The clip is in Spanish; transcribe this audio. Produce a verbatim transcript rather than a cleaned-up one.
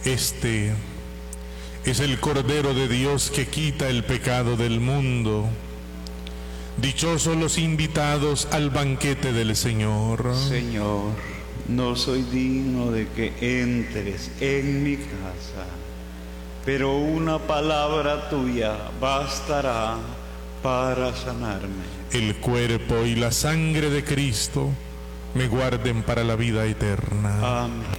Este es el Cordero de Dios que quita el pecado del mundo. Dichosos los invitados al banquete del Señor. Señor, no soy digno de que entres en mi casa, pero una palabra tuya bastará para sanarme. El cuerpo y la sangre de Cristo me guarden para la vida eterna. Amén.